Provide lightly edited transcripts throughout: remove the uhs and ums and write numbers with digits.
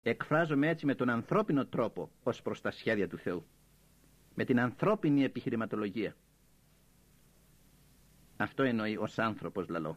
εκφράζομαι έτσι με τον ανθρώπινο τρόπο ως προς τα σχέδια του Θεού, με την ανθρώπινη επιχειρηματολογία. Αυτό εννοεί ως άνθρωπος λαλώ.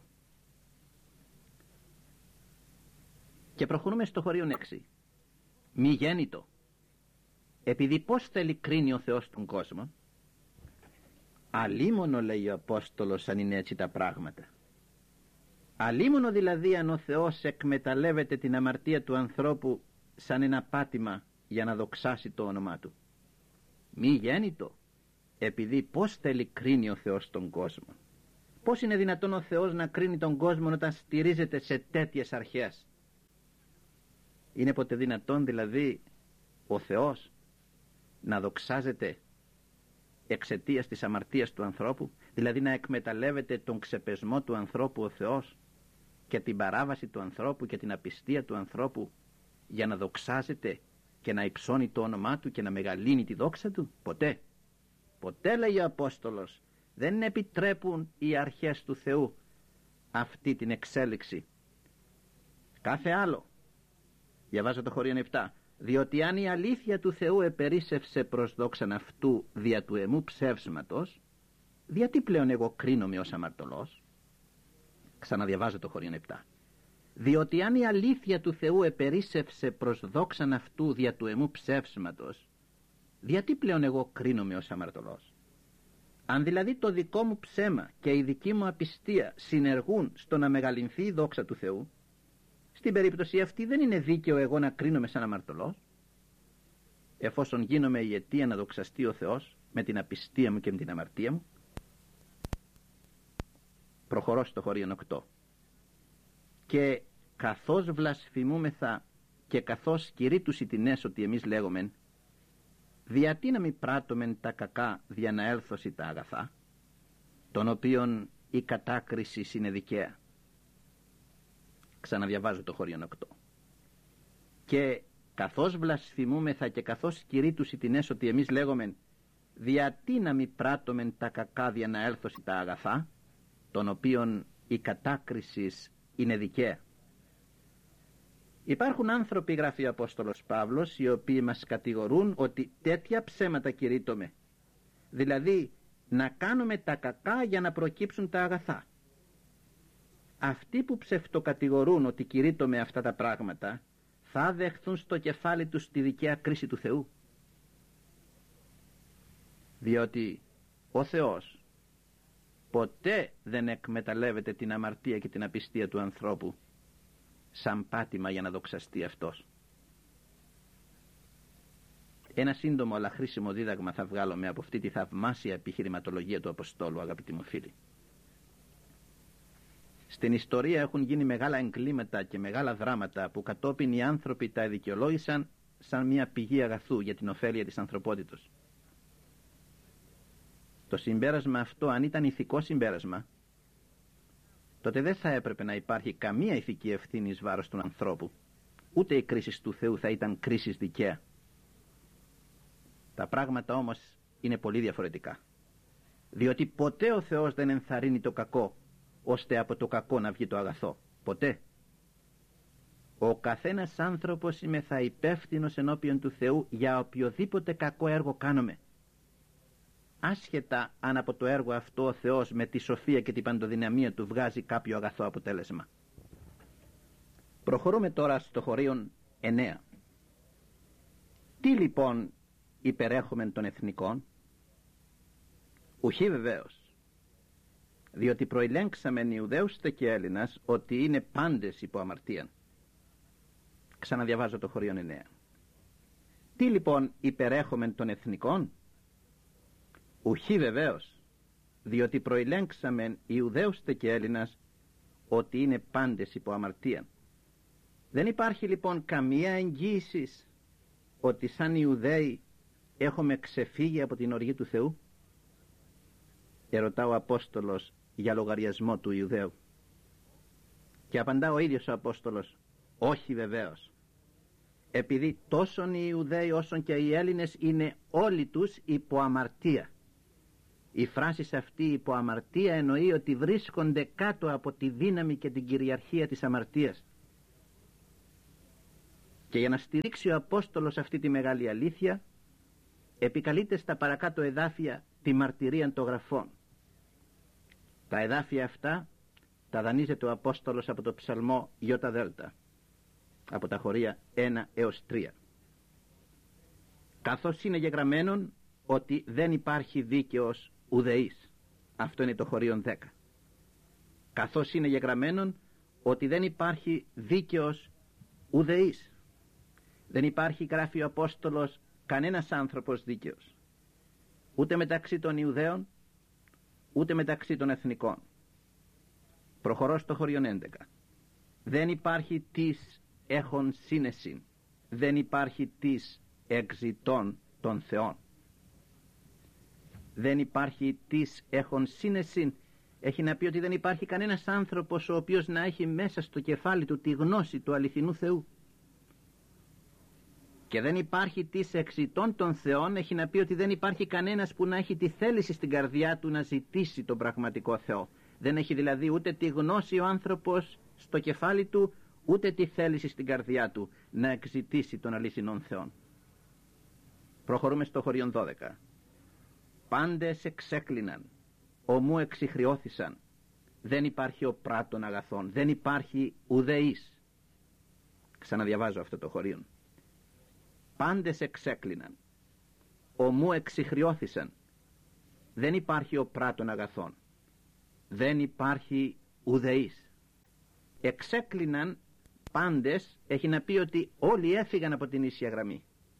Και προχωρούμε στο χωρίον 6. Μη γέννητο. Επειδή πώς θέλει κρίνει ο Θεός τον κόσμο? Αλίμονο, λέει ο Απόστολος, αν είναι έτσι τα πράγματα. Αλίμονο δηλαδή αν ο Θεός εκμεταλλεύεται την αμαρτία του ανθρώπου σαν ένα πάτημα για να δοξάσει το όνομά του. Μη γέννητο. Επειδή πώς θέλει κρίνει ο Θεός τον κόσμο? Πώς είναι δυνατόν ο Θεός να κρίνει τον κόσμο όταν στηρίζεται σε τέτοιες αρχές? Είναι ποτέ δυνατόν δηλαδή ο Θεός να δοξάζεται εξαιτίας της αμαρτίας του ανθρώπου, δηλαδή να εκμεταλλεύεται τον ξεπεσμό του ανθρώπου ο Θεός και την παράβαση του ανθρώπου και την απιστία του ανθρώπου για να δοξάζεται και να υψώνει το όνομά του και να μεγαλύνει τη δόξα του? Ποτέ. Ποτέ, λέει ο Απόστολος, δεν επιτρέπουν οι αρχές του Θεού αυτή την εξέλιξη. Κάθε άλλο. Διαβάζω το χωρίον 7. Διότι αν η αλήθεια του Θεού επερίσσευσε προς δόξαν αυτού δια του εμού ψεύσματος, γιατί πλέον εγώ κρίνομαι ως αμαρτωλός? Ξαναδιαβάζω το χωρίον 7. Διότι αν η αλήθεια του Θεού επερίσσευσε προς δόξαν αυτού δια του εμού ψεύσματος, γιατί πλέον εγώ κρίνομαι ως αμαρτωλός? Αν δηλαδή το δικό μου ψέμα και η δική μου απιστία συνεργούν στο να μεγαλυνθεί η δόξα του Θεού, στην περίπτωση αυτή δεν είναι δίκαιο εγώ να κρίνομαι σαν αμαρτωλός, εφόσον γίνομαι η αιτία να δοξαστεί ο Θεός με την απιστία μου και με την αμαρτία μου? Προχωρώ στο χωρίον 8. Και καθώς βλασφημούμεθα και καθώς κηρύττους οι τινές ότι εμείς λέγομεν, διατί να μη πράττωμεν τα κακά δια να έλθωση τα αγαθά, των οποίων η κατάκριση είναι δικαία? Ξαναδιαβάζω το χωρίον 8. Και καθώς βλασφημούμεθα και καθώς κηρύττους οι τινές ότι εμείς λέγομεν, διατί να μη πράττωμεν τα κακά δια να έλθωση τα αγαθά, των οποίων η κατάκριση είναι δικαία? Υπάρχουν άνθρωποι, γράφει ο Απόστολος Παύλος, οι οποίοι μας κατηγορούν ότι τέτοια ψέματα κηρύττουμε, δηλαδή να κάνουμε τα κακά για να προκύψουν τα αγαθά. Αυτοί που ψευτοκατηγορούν ότι κηρύττουμε αυτά τα πράγματα θα δεχθούν στο κεφάλι τους τη δικαία κρίση του Θεού, διότι ο Θεός ποτέ δεν εκμεταλλεύεται την αμαρτία και την απιστία του ανθρώπου σαν πάτημα για να δοξαστεί αυτός. Ένα σύντομο αλλά χρήσιμο δίδαγμα θα βγάλουμε από αυτή τη θαυμάσια επιχειρηματολογία του Αποστόλου, αγαπητοί μου φίλοι. Στην ιστορία έχουν γίνει μεγάλα εγκλήματα και μεγάλα δράματα που κατόπιν οι άνθρωποι τα δικαιολόγησαν σαν μια πηγή αγαθού για την ωφέλεια της ανθρωπότητος. Το συμπέρασμα αυτό, αν ήταν ηθικό συμπέρασμα, τότε δεν θα έπρεπε να υπάρχει καμία ηθική ευθύνη εις βάρος του ανθρώπου, ούτε η κρίση του Θεού θα ήταν κρίση δικαία. Τα πράγματα όμως είναι πολύ διαφορετικά, διότι ποτέ ο Θεός δεν ενθαρρύνει το κακό ώστε από το κακό να βγει το αγαθό. Ποτέ. Ο καθένας άνθρωπος είμαι θα υπεύθυνος ενώπιον του Θεού για οποιοδήποτε κακό έργο κάνουμε, άσχετα αν από το έργο αυτό ο Θεός με τη σοφία και την παντοδυναμία του βγάζει κάποιο αγαθό αποτέλεσμα. Προχωρούμε τώρα στο χωρίον 9. Τι λοιπόν υπερέχομεν των εθνικών? Ουχή βεβαίως, διότι προηλέγξαμεν Ιουδαίουστε και Έλληνας ότι είναι πάντες υπό αμαρτίαν. Ξαναδιαβάζω το χωρίον 9. Τι λοιπόν υπερέχομεν των εθνικών? Ουχή βεβαίως, διότι προηλέγξαμεν Ιουδαίουστε και Έλληνας ότι είναι πάντες υπό αμαρτίαν. Δεν υπάρχει λοιπόν καμία εγγύηση ότι σαν Ιουδαίοι έχουμε ξεφύγει από την οργή του Θεού? Ερωτά ο Απόστολος για λογαριασμό του Ιουδαίου. Και απαντά ο ίδιος ο Απόστολος, όχι βεβαίως, επειδή τόσον οι Ιουδαίοι όσον και οι Έλληνες είναι όλοι τους υπό αμαρτία. Η φράση αυτή υπό αμαρτία εννοεί ότι βρίσκονται κάτω από τη δύναμη και την κυριαρχία της αμαρτίας. Και για να στηρίξει ο Απόστολος αυτή τη μεγάλη αλήθεια, επικαλείται στα παρακάτω εδάφια τη μαρτυρία των γραφών. Τα εδάφια αυτά τα δανείζεται ο Απόστολος από το ψαλμό ΙΔ, από τα χωρία 1 έως 3. Καθώς είναι γεγραμμένον ότι δεν υπάρχει δίκαιος ουδεής. Αυτό είναι το χωρίον 10. Καθώς είναι γεγραμμένον ότι δεν υπάρχει δίκαιος ουδεής. Δεν υπάρχει, γράφει ο Απόστολος, κανένας άνθρωπος δίκαιος. Ούτε μεταξύ των Ιουδαίων, ούτε μεταξύ των εθνικών. Προχωρώ στο χωρίον 11. Δεν υπάρχει της έχων σύνεσιν. Δεν υπάρχει της εξητών των θεών. Δεν υπάρχει της έχων σύνεσιν. Έχει να πει ότι δεν υπάρχει κανένας άνθρωπος ο οποίος να έχει μέσα στο κεφάλι του τη γνώση του αληθινού Θεού. Και δεν υπάρχει της εξητών των θεών, έχει να πει ότι δεν υπάρχει κανένας που να έχει τη θέληση στην καρδιά του να ζητήσει τον πραγματικό Θεό. Δεν έχει δηλαδή ούτε τη γνώση ο άνθρωπος στο κεφάλι του, ούτε τη θέληση στην καρδιά του να εξητήσει τον αληθινόν Θεόν. Προχωρούμε στο χωρίον 12. Πάντες εξέκλειναν, ομού εξιχριώθησαν. Δεν υπάρχει ο πράτων αγαθών, δεν υπάρχει ουδεής. Ξαναδιαβάζω αυτό το χωρίον. Πάντες εξέκλειναν, ομού εξιχριώθησαν. Δεν υπάρχει ο πράτων αγαθών, δεν υπάρχει ουδεής. Εξέκλειναν πάντες έχει να πει ότι όλοι έφυγαν από την ίσια γραμμή.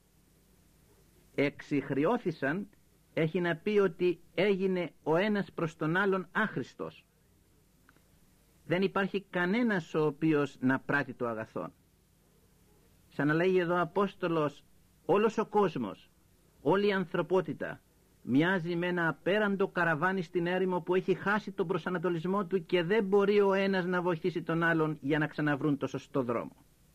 Εξιχριώθησαν έχει να πει ότι έγινε ο ένας προς τον άλλον άχρηστος. Δεν υπάρχει κανένας ο οποίος να πράττει το αγαθόν. Σαν να λέγει εδώ ο Απόστολος, όλος ο κόσμος, όλη η ανθρωπότητα μοιάζει με ένα απέραντο καραβάνι στην έρημο που έχει χάσει τον προσανατολισμό του και δεν μπορεί ο ένας να βοηθήσει τον άλλον για να ξαναβρούν το σωστό δρόμο.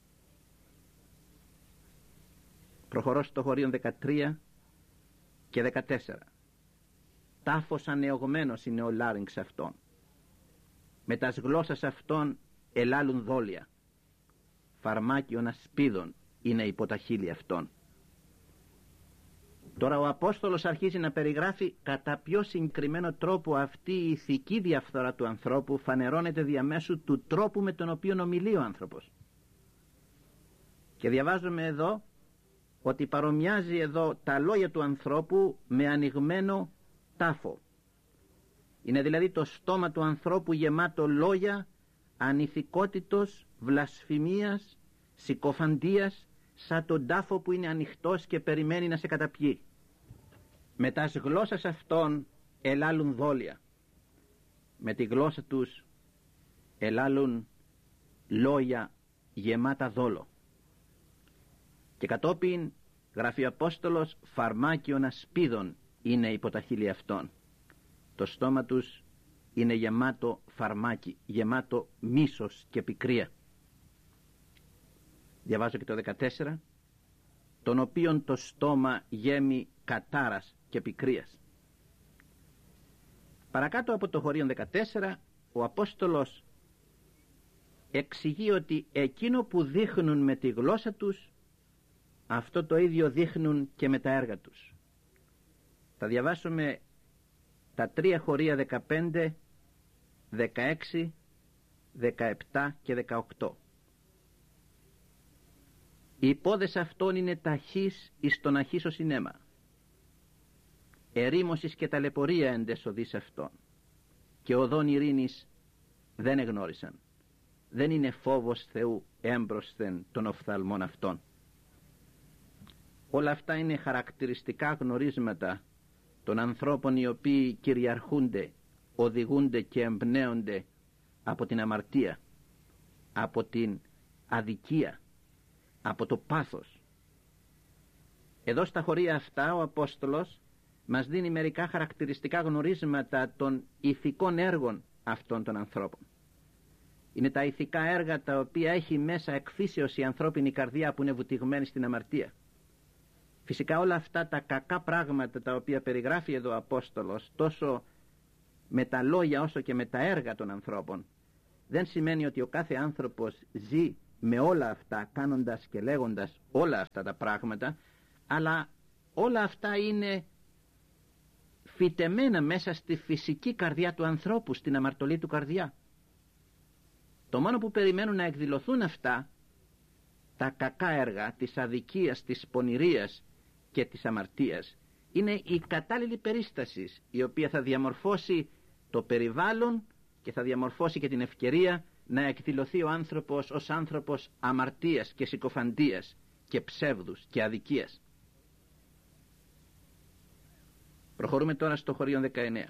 Προχωρώ στο χωρίον 13 και 14. Τάφος ανεωγμένος είναι ο λάριγξ αυτών. Με τας γλώσσας αυτών ελάλουν δόλια. Φαρμάκιον ασπίδων είναι υπό τα χείλη αυτών. Τώρα ο Απόστολος αρχίζει να περιγράφει κατά ποιο συγκεκριμένο τρόπο αυτή η ηθική διαφθορά του ανθρώπου φανερώνεται διαμέσου του τρόπου με τον οποίο ομιλεί ο άνθρωπος. Και διαβάζουμε εδώ ότι παρομοιάζει εδώ τα λόγια του ανθρώπου με ανοιγμένο τάφο. Είναι δηλαδή το στόμα του ανθρώπου γεμάτο λόγια ανηθικότητος, βλασφημίας, συκοφαντίας, σαν τον τάφο που είναι ανοιχτός και περιμένει να σε καταπιεί. Με τας γλώσσας αυτών ελάλουν δόλια. Με τη γλώσσα τους ελάλουν λόγια γεμάτα δόλο. Και κατόπιν γράφει ο Απόστολος, φαρμάκιον ασπίδων είναι υπό τα χείλη αυτών. Το στόμα τους είναι γεμάτο φαρμάκι, γεμάτο μίσος και πικρία. Διαβάζω και το 14. Τον οποίον το στόμα γέμει κατάρας και πικρίας. Παρακάτω από το χωρίον 14 ο Απόστολος εξηγεί ότι εκείνο που δείχνουν με τη γλώσσα τους, αυτό το ίδιο δείχνουν και με τα έργα τους. Θα διαβάσουμε τα 3 χωρία 15, 16, 17 και 18. Οι πόδες αυτών είναι ταχύς εις τον αχύσο συνέμα. Ερήμωσης και ταλαιπωρία εντεσοδείς αυτών. Και οδόν ειρήνης δεν εγνώρισαν. Δεν είναι φόβος Θεού έμπροσθεν των οφθαλμών αυτών. Όλα αυτά είναι χαρακτηριστικά γνωρίσματα των ανθρώπων οι οποίοι κυριαρχούνται, οδηγούνται και εμπνέονται από την αμαρτία, από την αδικία, από το πάθος. Εδώ στα χωρία αυτά ο Απόστολος μας δίνει μερικά χαρακτηριστικά γνωρίσματα των ηθικών έργων αυτών των ανθρώπων. Είναι τα ηθικά έργα τα οποία έχει μέσα εκφύσεως η ανθρώπινη καρδιά που είναι βουτυγμένη στην αμαρτία. Φυσικά όλα αυτά τα κακά πράγματα τα οποία περιγράφει εδώ ο Απόστολος, τόσο με τα λόγια όσο και με τα έργα των ανθρώπων, δεν σημαίνει ότι ο κάθε άνθρωπος ζει με όλα αυτά, κάνοντας και λέγοντας όλα αυτά τα πράγματα, αλλά όλα αυτά είναι φυτεμένα μέσα στη φυσική καρδιά του ανθρώπου, στην αμαρτωλή του καρδιά. Το μόνο που περιμένουν να εκδηλωθούν αυτά, τα κακά έργα της αδικίας, της πονηρίας και της αμαρτίας, είναι η κατάλληλη περίσταση η οποία θα διαμορφώσει το περιβάλλον και θα διαμορφώσει και την ευκαιρία να εκδηλωθεί ο άνθρωπος ως άνθρωπος αμαρτίας και συκοφαντίας και ψεύδους και αδικίας. Προχωρούμε τώρα στο χωρίον 19.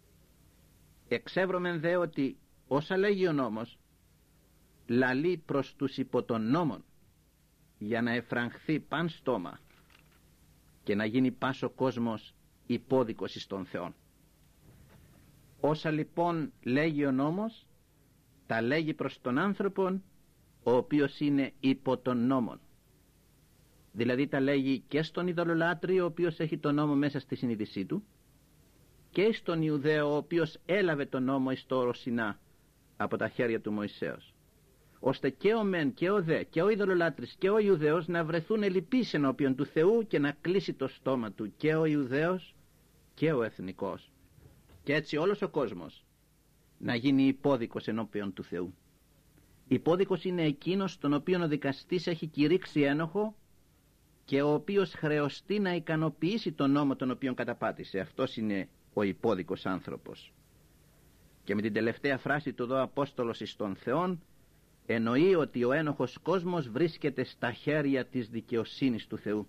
Εξεύρωμεν δε ότι όσα λέγει ο νόμος λαλεί προς τους υπό των νόμων, για να εφραγχθεί παν στόμα και να γίνει πάσο κόσμος υπόδικος εις των Θεών. Όσα λοιπόν λέγει ο νόμος, τα λέγει προς τον άνθρωπον ο οποίος είναι υπό των νόμων. Δηλαδή τα λέγει και στον ειδωλολάτρη ο οποίος έχει τον νόμο μέσα στη συνείδησή του, και στον Ιουδαίο ο οποίος έλαβε τον νόμο εις το όρος Σινά από τα χέρια του Μωυσέως, ώστε και ο μεν και ο δε και ο ειδωλολάτρης και ο Ιουδαίος να βρεθούν ελλειπείς ενώπιον του Θεού και να κλείσει το στόμα του και ο Ιουδαίος και ο εθνικός, και έτσι όλος ο κόσμος να γίνει υπόδικος ενώπιον του Θεού. Υπόδικος είναι εκείνος τον οποίον ο δικαστής έχει κηρύξει ένοχο και ο οποίος χρεωστεί να ικανοποιήσει τον νόμο τον οποίον καταπάτησε. Αυτός είναι ο υπόδικος άνθρωπος. Και με την τελευταία φράση του εδώ Απόστολος εις των Θεών εννοεί ότι ο ένοχος κόσμος βρίσκεται στα χέρια της δικαιοσύνης του Θεού.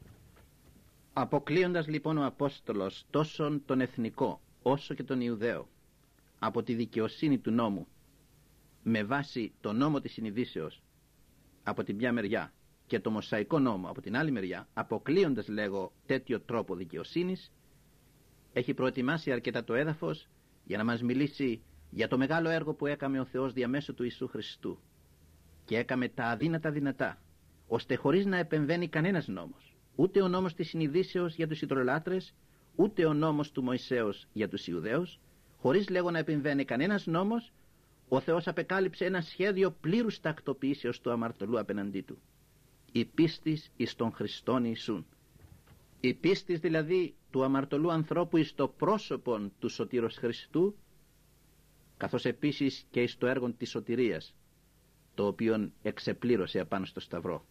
Αποκλείοντας λοιπόν ο Απόστολος τόσον τον εθνικό όσο και τον Ιουδαίο από τη δικαιοσύνη του νόμου με βάση το νόμο της συνειδήσεως από την μια μεριά και το μοσαϊκό νόμο από την άλλη μεριά, αποκλείοντας λέγω τέτοιο τρόπο δικαιοσύνης, έχει προετοιμάσει αρκετά το έδαφος για να μας μιλήσει για το μεγάλο έργο που έκαμε ο Θεός διαμέσου του Ιησού Χριστού, και έκαμε τα αδύνατα δυνατά, ώστε χωρίς να επεμβαίνει κανένας νόμος, ούτε ο νόμος της συνειδήσεως για τους ιδωλολάτρες, ούτε ο νόμος του Μωυσέως για τους Ιουδαίους, χωρίς λέγω να επεμβαίνει κανένας νόμος, ο Θεός απεκάλυψε ένα σχέδιο πλήρους τακτοποιήσεως του αμαρτωλού απέναντί του. Η πίστης εις τον Χριστόν Ιησούν. Η πίστης δηλαδή του αμαρτωλού ανθρώπου εις το πρόσωπον του Σωτήρος Χριστού, καθώς επίσης και εις το έργο της σωτηρίας, το οποίον εξεπλήρωσε απάνω στο Σταυρό.